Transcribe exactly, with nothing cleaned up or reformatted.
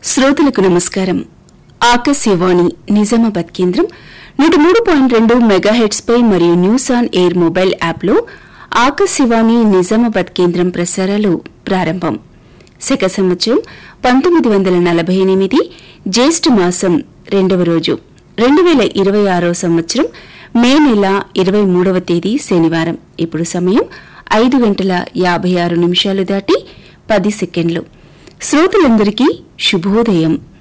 శ్రోతలకు నమస్కారం. ఆకాశవాణి నిజామాబాద్ కేంద్రం నూట మూడు పాయింట్ రెండు మెగాహెట్స్ పై మరియు న్యూస్ ఆన్ ఎయిర్ మొబైల్ యాప్లో ఆకాశవాణి నిజామాబాద్ కేంద్రం ప్రసారాలు ప్రారంభం. శక సంవత్సరం పంతొమ్మిది వందల నలభై ఎనిమిది జ్యేష్ఠ మాసం రెండవ రోజు రెండు వేల ఇరవై ఆరో సంవత్సరం మే నెల ఇరవై మూడవ తేదీ శనివారం. ఇప్పుడు సమయం ఐదు గంటల యాభై ఆరు నిమిషాలు దాటి పది సెకండ్లు. శ్రోతలందరికీ శుభోదయం.